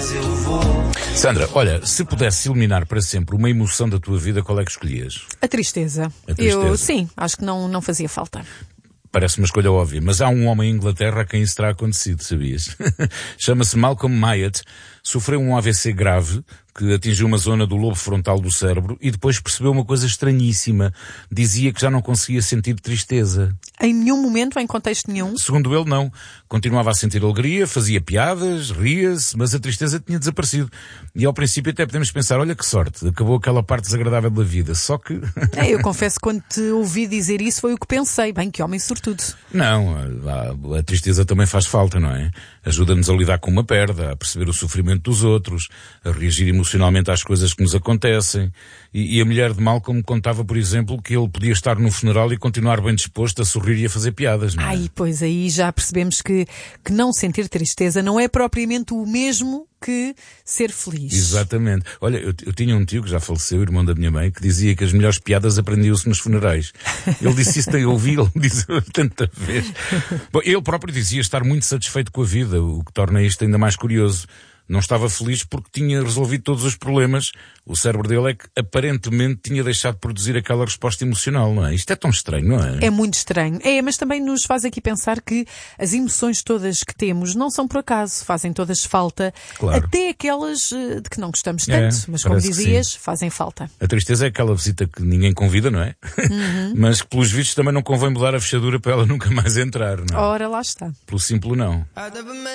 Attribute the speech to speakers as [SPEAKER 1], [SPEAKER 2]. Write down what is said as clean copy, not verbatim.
[SPEAKER 1] mas eu vou.
[SPEAKER 2] Sandra, olha, se pudesse eliminar para sempre uma emoção da tua vida, qual é que escolhias?
[SPEAKER 3] A tristeza.
[SPEAKER 2] A tristeza.
[SPEAKER 3] Sim, acho que não fazia falta.
[SPEAKER 2] Parece uma escolha óbvia, mas há um homem em Inglaterra a quem isso terá acontecido, sabias? Chama-se Malcolm Myatt, sofreu um AVC grave que atingiu uma zona do lobo frontal do cérebro e depois percebeu uma coisa estranhíssima. Dizia que já não conseguia sentir tristeza.
[SPEAKER 3] Em nenhum momento, em contexto nenhum?
[SPEAKER 2] Segundo ele, não. Continuava a sentir alegria, fazia piadas, ria-se, mas a tristeza tinha desaparecido. E ao princípio até podemos pensar, olha que sorte, acabou aquela parte desagradável da vida. Só que...
[SPEAKER 3] Eu confesso que quando te ouvi dizer isso foi o que pensei. Bem, que homem sortudo.
[SPEAKER 2] Não, a tristeza também faz falta, não é? Ajuda-nos a lidar com uma perda, a perceber o sofrimento dos outros, a reagir emocionalmente às coisas que nos acontecem. E a mulher de Malcolm contava, por exemplo, que ele podia estar no funeral e continuar bem disposto a sorrir e a fazer piadas, não é?
[SPEAKER 3] Pois aí já percebemos que não sentir tristeza não é propriamente o mesmo que ser feliz.
[SPEAKER 2] Exatamente. Olha, eu tinha um tio que já faleceu, irmão da minha mãe, que dizia que as melhores piadas aprendiam-se nos funerais. Ele disse isso, eu ouvi, ele disse tanta vez. Bom, ele próprio dizia estar muito satisfeito com a vida, o que torna isto ainda mais curioso. Não estava feliz porque tinha resolvido todos os problemas. O cérebro dele é que aparentemente tinha deixado de produzir aquela resposta emocional, não é? Isto é tão estranho, não é?
[SPEAKER 3] É muito estranho. Mas também nos faz aqui pensar que as emoções todas que temos não são por acaso, fazem todas falta.
[SPEAKER 2] Claro.
[SPEAKER 3] Até aquelas de que não gostamos tanto, mas como dizias, fazem falta.
[SPEAKER 2] A tristeza é aquela visita que ninguém convida, não é?
[SPEAKER 3] Uhum.
[SPEAKER 2] Mas que pelos vistos também não convém mudar a fechadura para ela nunca mais entrar, não é?
[SPEAKER 3] Ora, lá está.
[SPEAKER 2] Pelo simples não.